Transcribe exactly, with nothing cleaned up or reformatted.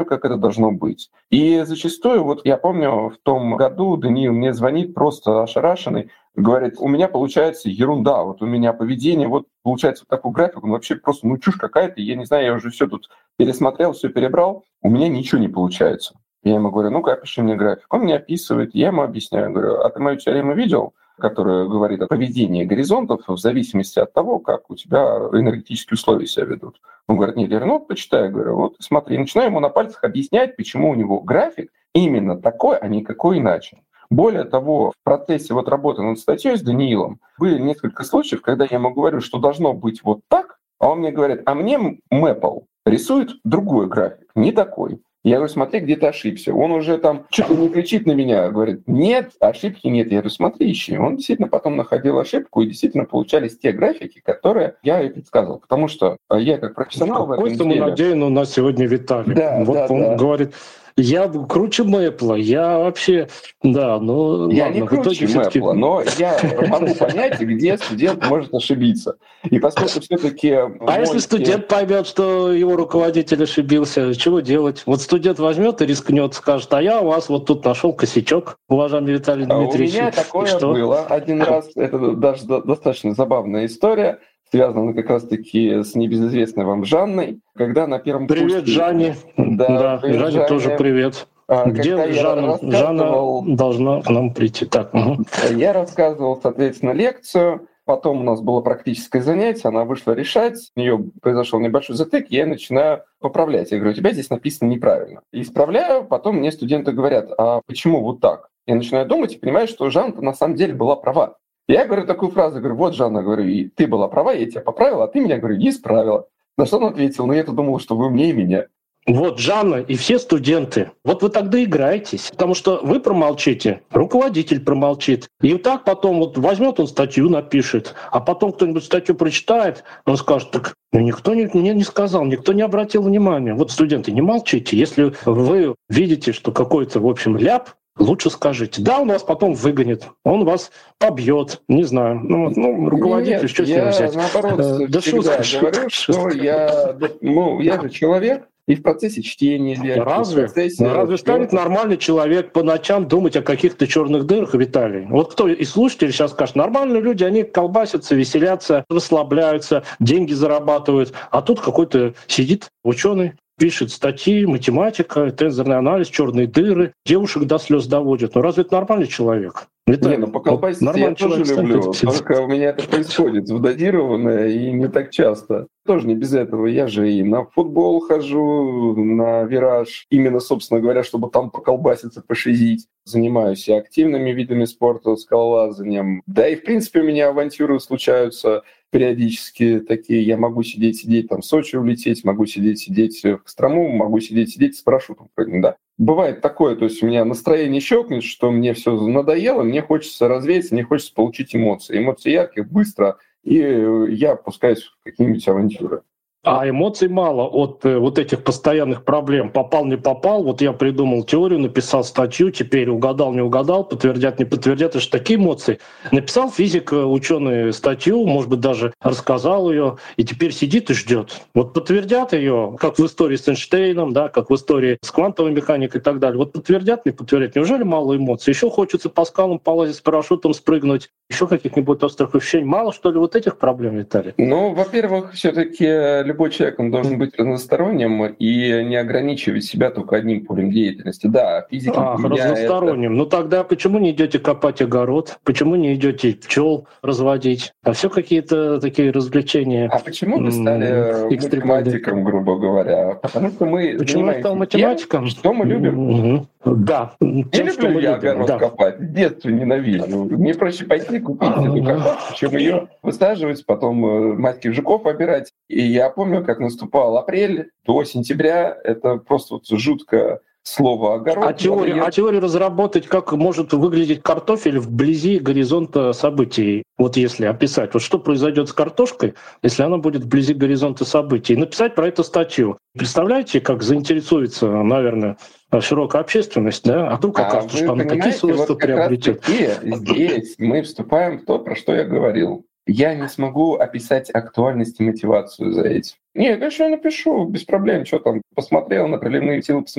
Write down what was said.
как это должно быть. И зачастую, вот я помню, в том году Даниил мне звонит просто ошарашенный, говорит, у меня получается ерунда, вот у меня поведение, вот получается вот такой график, он вообще просто, ну, чушь какая-то, я не знаю, я уже все тут пересмотрел, все перебрал, у меня ничего не получается. Я ему говорю, ну-ка, опиши мне график. Он мне описывает, я ему объясняю, говорю, а ты мою теорему видел, которая говорит о поведении горизонтов в зависимости от того, как у тебя энергетические условия себя ведут. Он говорит, нет, я говорю, ну, почитай, я говорю, вот смотри. И начинаю ему на пальцах объяснять, почему у него график именно такой, а никакой иначе. Более того, в процессе вот работы над статьей с Даниилом были несколько случаев, когда я ему говорю, что должно быть вот так, а он мне говорит, а мне Мэпл рисует другой график, не такой. Я говорю, смотри, где ты ошибся. Он уже там чуть ли не кричит на меня, говорит, нет, ошибки нет. Я говорю, смотри, ищи. Он действительно потом находил ошибку, и действительно получались те графики, которые я и предсказывал. Потому что я как профессионал в этом деле... Какой самонадеянный у нас сегодня Виталий. Да, вот да, он да. говорит, я круче Мэпла, я вообще... Да, ну я ладно, не круче Мэпла, но я могу понять, где студент может ошибиться. И поскольку все-таки... А если студент поймет, что его руководитель ошибился, чего делать? Вот студент возьмет и рискнет, скажет, а я у вас вот тут нашел косячок, уважаемый Виталий Дмитриевич. У меня такое было один раз, это даже достаточно забавная история, связана как раз-таки с небезызвестной вам Жанной, когда на первом привет, курсе... Привет, Жанне. Да, да привет, Жанне, Жанне тоже привет. Где Жанна? Рассказывал... Жанна должна к нам прийти. Так, угу. Я рассказывал, соответственно, лекцию, потом у нас было практическое занятие, она вышла решать, у нее произошел небольшой затык, я начинаю поправлять. Я говорю, у тебя здесь написано неправильно. И исправляю, потом мне студенты говорят, а почему вот так? Я начинаю думать и понимаю, что Жанна на самом деле была права. Я говорю такую фразу, говорю, вот, Жанна, говорю, и ты была права, я тебя поправила, а ты меня, говорю, не исправила. На что он ответил, ну я-то думал, что вы умнее меня. Вот, Жанна и все студенты, вот вы тогда играетесь, потому что вы промолчите, руководитель промолчит. И так потом вот возьмет он статью, напишет, а потом кто-нибудь статью прочитает, он скажет, так ну, никто не, мне не сказал, никто не обратил внимания. Вот, студенты, не молчите. Если вы видите, что какой-то, в общем, ляп, лучше скажите. Да, он вас потом выгонит, он вас побьет, не знаю. Ну, ну руководитель, Нет, что с я, ним взять? наоборот, да всегда шутка, говорю, шутка, что я, ну, я же человек, и в процессе чтения лекций, Разве? в процессе... Разве станет нормальный человек по ночам думать о каких-то черных дырах, Виталий? Вот кто из слушателей сейчас скажет, нормальные люди, они колбасятся, веселятся, расслабляются, деньги зарабатывают, а тут какой-то сидит ученый, пишет статьи, математика, тензорный анализ, черные дыры, девушек до слез доводит. Ну разве это нормальный человек? Это, не, ну поколбаситься вот, я тоже люблю, только у меня это происходит вдозированно и не так часто. Тоже не без этого. Я же и на футбол хожу, на вираж, именно, собственно говоря, чтобы там поколбаситься, пошизить. Занимаюсь и активными видами спорта, скалолазанием. Да и, в принципе, у меня авантюры случаются периодически такие. Я могу сидеть-сидеть, там, в Сочи улететь, могу сидеть-сидеть в Кострому, могу сидеть-сидеть с парашютом. Да. Бывает такое, то есть у меня настроение щелкнет, что мне все надоело, мне хочется развеяться, мне хочется получить эмоции. Эмоции яркие, быстро, и я опускаюсь в какие-нибудь авантюры. А эмоций мало от э, вот этих постоянных проблем. Попал, не попал. Вот я придумал теорию, написал статью, теперь угадал, не угадал, подтвердят, не подтвердят. Это же такие эмоции. Написал физик, ученый статью, может быть, даже рассказал ее, и теперь сидит и ждет. Вот подтвердят ее, как в истории с Эйнштейном, да, как в истории с квантовой механикой и так далее. Вот подтвердят, не подтвердят. Неужели мало эмоций? Еще хочется по скалам полазить, с парашютом спрыгнуть, еще каких-нибудь острых ощущений. Мало, что ли, вот этих проблем, Виталий? Ну, во-первых, все-таки любой человек, он должен быть разносторонним и не ограничивать себя только одним полем деятельности. Да, физика... Ах, разносторонним. Это... Ну тогда почему не идете копать огород? Почему не идете пчел разводить? А все какие-то такие развлечения. А почему вы стали математиком, грубо говоря? Потому что мы Почему я стал математиком? Тем, что мы любим. Угу. Да. Не тем, люблю что мы я любим. огород да. копать. В детстве ненавижу. Мне проще пойти купить эту картошку, чем ее высаживать, потом матки жуков обирать. И я помню, как наступал апрель до сентября. Это просто вот жутко слово огород. А теорию, а теорию разработать, как может выглядеть картофель вблизи горизонта событий? Вот если описать, вот что произойдет с картошкой, если она будет вблизи горизонта событий, и написать про это статью. Представляете, как заинтересуется, наверное, широкая общественность, да? А вдруг окажется, а что она такие свойства вот приобретет. Здесь мы вступаем в то, про что я говорил. Я не смогу описать актуальность и мотивацию за этим. Нет, конечно, я напишу, без проблем. Что там, посмотрел на приливные силы,